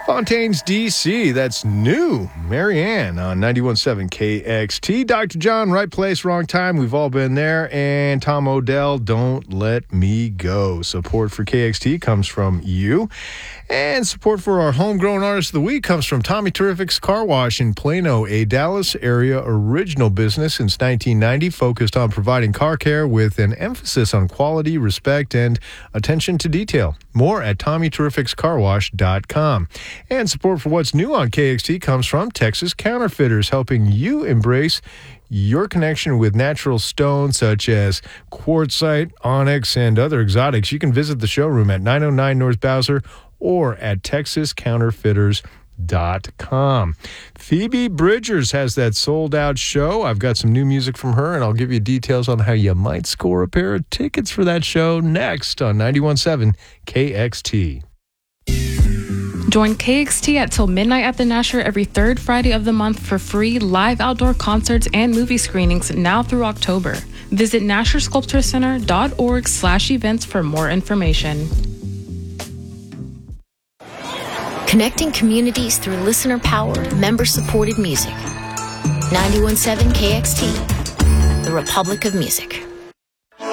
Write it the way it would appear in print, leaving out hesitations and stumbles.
Fontaine's DC, that's new. Marianne on 91.7 KXT. Dr. John, right place, wrong time. We've all been there. And Tom Odell, Don't Let Me Go. Support for KXT comes from you. And support for our homegrown artist of the week comes from Tommy Terrific's Car Wash in Plano, a Dallas area original business since 1990, focused on providing car care with an emphasis on quality, respect, and attention to detail. More at TommyTerrificsCarWash.com. And support for what's new on KXT comes from Texas Counterfeiters, helping you embrace your connection with natural stones such as quartzite, onyx, and other exotics. You can visit the showroom at 909 North Bowser or at TexasCounterfeiters.com. Phoebe Bridgers has that sold-out show. I've got some new music from her, and I'll give you details on how you might score a pair of tickets for that show next on 91.7 KXT. Join KXT at till midnight at the Nasher every third Friday of the month for free live outdoor concerts and movie screenings now through October. Visit NasherSculptureCenter.org/events for more information. Connecting communities through listener-powered, member-supported music. 91.7 KXT, the Republic of Music.